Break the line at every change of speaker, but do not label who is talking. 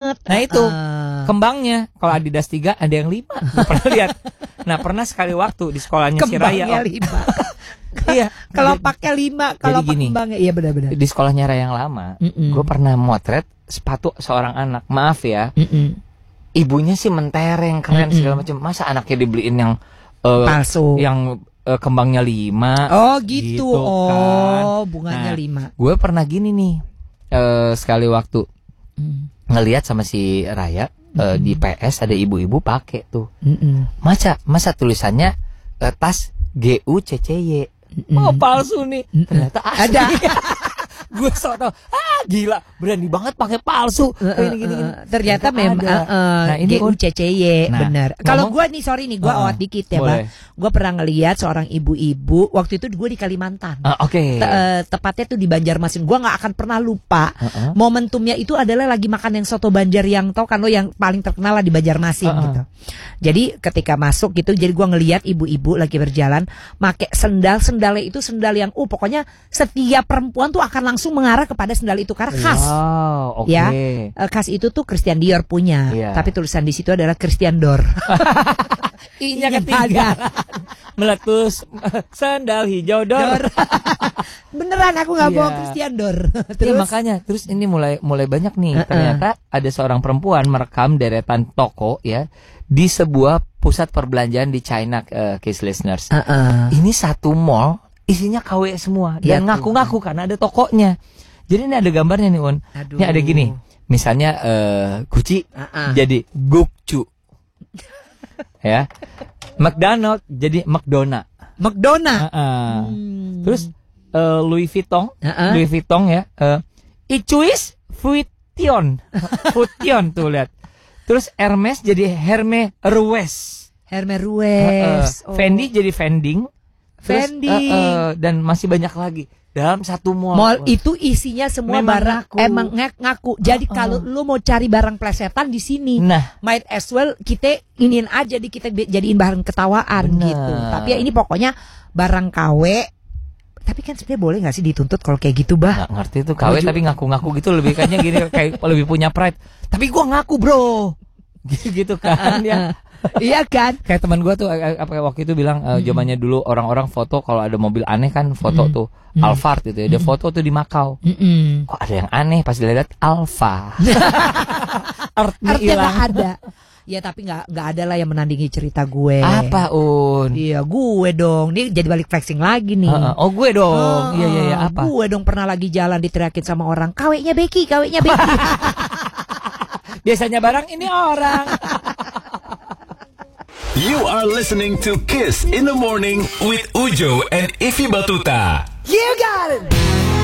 banget.
Nah itu kembangnya. Kalau Adidas 3 ada yang 5. Gue pernah lihat. Nah pernah sekali waktu di sekolahnya si Raya.
Kembangnya 5.
Iya.
Kelopaknya 5. Kalau kembangnya iya benar-benar.
Di sekolahnya Raya yang lama, gue pernah motret sepatu seorang anak. Maaf ya. Ibunya sih mentereng keren segala macam. Masa anaknya dibeliin yang
palsu,
yang kembangnya 5.
Oh gitu
kan.
Bunganya 5.
Gue pernah gini nih, sekali waktu ngelihat sama si Raya di PS ada ibu-ibu pakai tuh. Masa tulisannya tas GUCCY. Oh palsu nih. Ternyata asli. Ada. Gue soto, gila, berani banget pakai palsu. Gini.
Ternyata memang GUCCY, benar. Kalau gue nih, sorry nih, gue awat dikit ya, Bang. Gue pernah ngelihat seorang ibu-ibu waktu itu gue di Kalimantan. Tepatnya tuh di Banjarmasin. Gue nggak akan pernah lupa. Momentumnya itu adalah lagi makan yang soto Banjar yang tau kan lo yang paling terkenal lah di Banjarmasin gitu. Jadi ketika masuk gitu, jadi gue ngelihat ibu-ibu lagi berjalan, pakai sendalnya itu sendal yang pokoknya setiap perempuan tuh akan langsung mengarah kepada sendal itu karena khas. Ya, khas itu tuh Christian Dior punya. Tapi tulisan di situ adalah Christian Dior.
I-nya ketiga. Meletus sandal hijau Dior.
Beneran aku nggak bawa Christian Dior.
Terus makanya terus ini mulai banyak nih. Ternyata ada seorang perempuan merekam deretan toko ya di sebuah pusat perbelanjaan di China, case listeners. Ini satu mall isinya KW semua dan ngaku-ngaku karena ada tokonya. Jadi ini ada gambarnya nih Un. Ini ada gini. Misalnya Gucci jadi Gukcu. Ya. McDonald jadi McDonald. Terus Louis Vuitton ya. Ichuis Vuitton tuh lihat. Terus Hermes jadi Hermes Rues. Fendi jadi Fending. Dan masih banyak lagi dalam satu mall.
Mall itu isinya semua barang emang ngaku. Jadi kalau lu mau cari barang plesetan di sini, might as well kita iniin aja kita jadiin bahan ketawaan gitu. Tapi ya ini pokoknya barang KW. Tapi kan sebenarnya boleh nggak sih dituntut kalau kayak gitu, Bah?
Nggak ngerti tuh KW tapi ngaku-ngaku gitu lebih kayaknya gini kayak lebih punya pride. Tapi gua ngaku bro, gitu kan ya.
Iya kan?
Kayak teman gue tuh waktu itu bilang zamannya dulu orang-orang foto kalau ada mobil aneh kan foto tuh Alphard gitu ya. Dia foto tuh di Makau. Kok ada yang aneh pas dilihat Alfa. Artinya
nggak ada. Ya tapi nggak ada lah yang menandingi cerita gue.
Apa Un?
Iya gue dong. Dia jadi balik flexing lagi nih.
Gue dong. Iya apa?
Gue dong pernah lagi jalan diteriakin sama orang. Kawenya Becky.
Biasanya barang ini orang.
You are listening to Kiss in the Morning with Ujo and Ify Batuta.
You got it.